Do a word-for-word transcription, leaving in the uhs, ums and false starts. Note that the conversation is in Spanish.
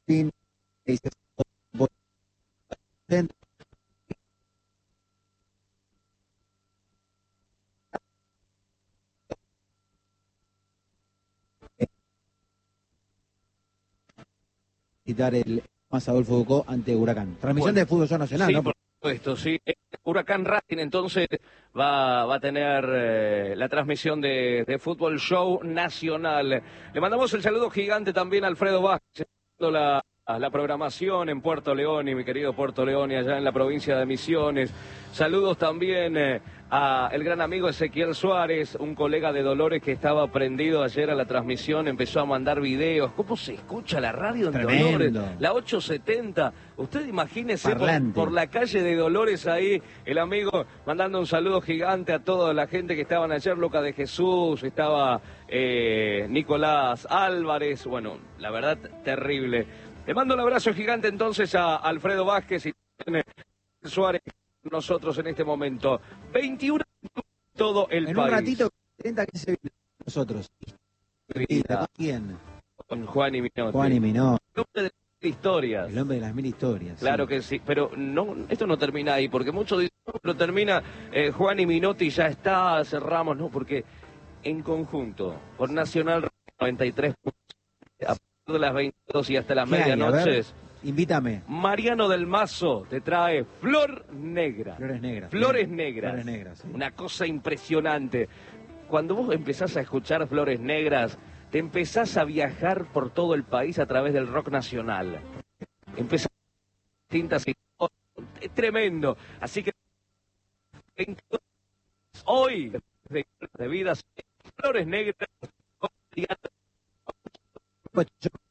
Martín, dice, citar el más Adolfo Bucó ante Huracán. Transmisión Bueno, de Fútbol Show Nacional, sí, ¿no? por supuesto, sí. Huracán Racing entonces va, va a tener eh, la transmisión de, de Fútbol Show Nacional. Le mandamos el saludo gigante también a Alfredo Vázquez, la, la programación en Puerto León, y mi querido Puerto León, y allá en la provincia de Misiones. Saludos también eh, a el gran amigo Ezequiel Suárez, un colega de Dolores que estaba prendido ayer a la transmisión, empezó a mandar videos. ¿Cómo se escucha la radio en Tremendo. Dolores? La ocho setenta. Usted imagínese por, Parlante. por la calle de Dolores ahí, el amigo mandando un saludo gigante a toda la gente que estaban ayer, Luca de Jesús, estaba eh, Nicolás Álvarez, bueno, la verdad, terrible. Le mando un abrazo gigante entonces a Alfredo Vázquez y a Suárez, nosotros en este momento. veintiuno todo el en país. un ratito, treinta que se viene nosotros. ¿Con quién? Con Juan y Minotti. Juan y Minotti. El hombre de las mil historias. El hombre de las mil historias. Claro sí. que sí, pero no, esto no termina ahí, porque muchos dicen, no, pero termina eh, Juan y Minotti, ya está, cerramos, no, porque en conjunto, por Nacional noventa y tres puntos, a partir de las veintidós y hasta las ¿Qué hay? A ver, medianoches, invítame. Mariano del Mazo te trae Flor Negra. Flores negras. Flores bien. Negras. Flores negras, sí. Una cosa impresionante. Cuando vos empezás a escuchar Flores Negras, te empezás a viajar por todo el país a través del rock nacional. Empezás a distintas historias. Es tremendo. Así que hoy, de, de vidas, Flores Negras.